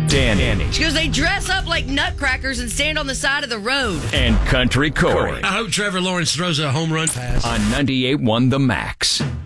Danny. She goes, they dress up like nutcrackers and stand on the side of the road. And Country Corey. I hope Trevor Lawrence throws a home run pass. On 98.1 The Max.